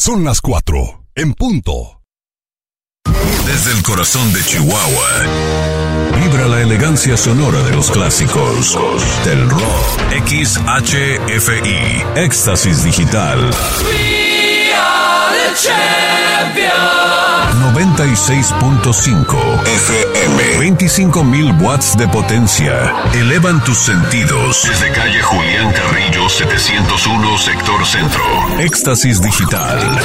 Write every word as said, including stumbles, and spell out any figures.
Son las cuatro, en punto. Desde el corazón de Chihuahua, vibra la elegancia sonora de los clásicos del rock. X H F I, Éxtasis Digital. We are the champions. noventa y seis punto cinco F M. veinticinco mil watts de potencia. Elevan tus sentidos. Desde calle Julián Carrillo, setecientos uno, sector centro. Éxtasis Digital.